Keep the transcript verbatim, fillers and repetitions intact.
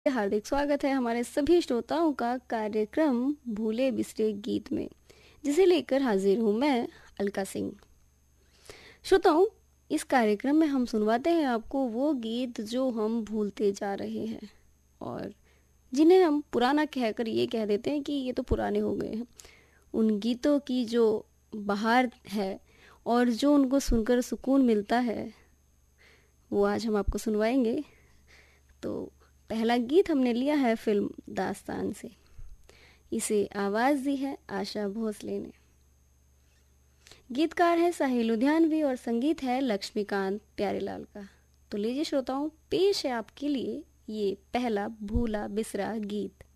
हार्दिक स्वागत है हमारे सभी श्रोताओं का कार्यक्रम भूले बिसरे गीत में, जिसे लेकर हाजिर हूँ मैं अलका सिंह। श्रोताओं, इस कार्यक्रम में हम सुनवाते हैं आपको वो गीत जो हम भूलते जा रहे हैं और जिन्हें हम पुराना कहकर ये कह देते हैं कि ये तो पुराने हो गए हैं। उन गीतों की जो बहार है और जो उनको सुनकर सुकून मिलता है, वो आज हम आपको सुनवाएंगे। तो पहला गीत हमने लिया है फिल्म दास्तान से। इसे आवाज़ दी है आशा भोसले ने। गीतकार है साहिल लुधियानवी और संगीत है लक्ष्मीकांत प्यारेलाल का। तो लीजिए श्रोताओं, पेश है आपके लिए ये पहला भूला बिसरा गीत।